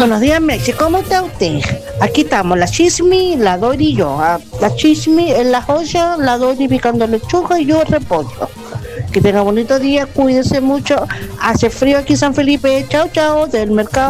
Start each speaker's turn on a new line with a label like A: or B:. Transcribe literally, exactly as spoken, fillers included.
A: Buenos días, Mexi. ¿Cómo está usted? Aquí estamos, la Chismi, la Dori y yo. Ah, La Chismi en la joya, la Dori picando lechuga y yo repollo. Que tenga bonito día, cuídese mucho. Hace frío aquí en San Felipe. Chao, chao, del mercado.